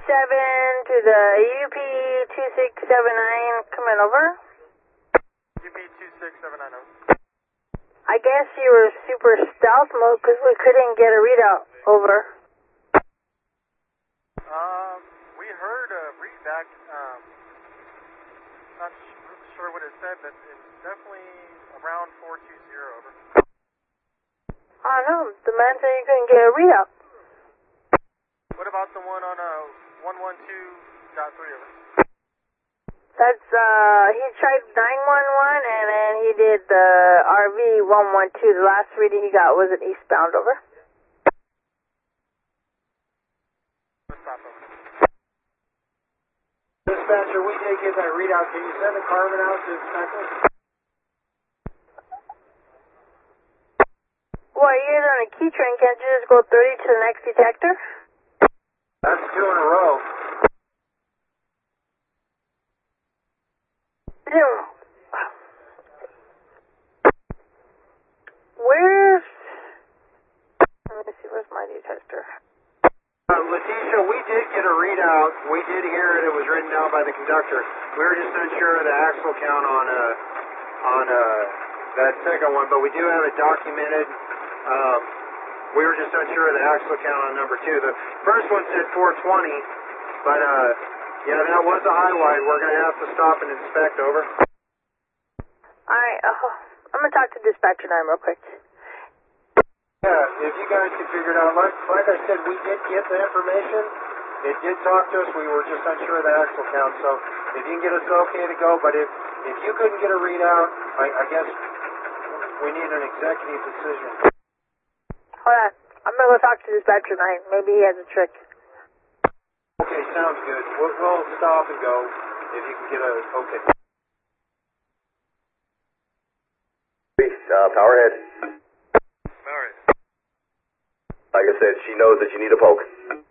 to the UP2679, coming over. UP2679, over. I guess you were super stealth mode because we couldn't get a readout. Over. We heard a readback. Not sure what it said, but it's definitely around 420, over. I don't know. The man said you couldn't get a readout. What about the one on 112.3, over? That's, he tried 911 and then he did the RV 112. The last reading he got was an eastbound, over. Stop, over. Dispatcher, we did get that readout. Can you send a carbon out to inspect it? Well, you guys on a key train, can't you just go 30 to the next detector? That's 2 in a row. Where's... Let me see, where's my detector? Letitia, we did get a readout. We did hear it. It was written down by the conductor. We were just unsure of the axle count on that second one, but we do have it documented. We were just unsure of the axle count on number 2. The first one said 420, but yeah, that was a highlight. We're going to have to stop and inspect, over. Alright, I'm going to talk to dispatcher 9 real quick. Yeah, if you guys can figure it out. Like I said, we did get the information. It did talk to us. We were just unsure of the axle count. So if you can get us okay to go, but if you couldn't get a readout, I guess we need an executive decision. Hold on. I'm going to go talk to dispatcher 9. Maybe he has a trick. Okay, sounds good. We'll stop and go if you can get a okay. Powerhead. Alright. Like I said, she knows that you need a poke.